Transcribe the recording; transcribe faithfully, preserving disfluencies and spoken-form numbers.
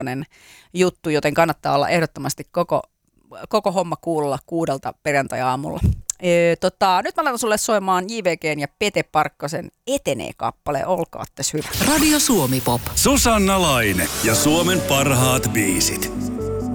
juttu, joten kannattaa olla ehdottomasti koko, koko homma kuulla kuudelta perjantai-aamulla. Ee, tota, nyt mä laitan sulle soimaan J V G:n ja Pete Parkkosen Etenee-kappale. Olkaattes hyvä. Radio Suomi Pop. Susanna Laine ja Suomen parhaat biisit.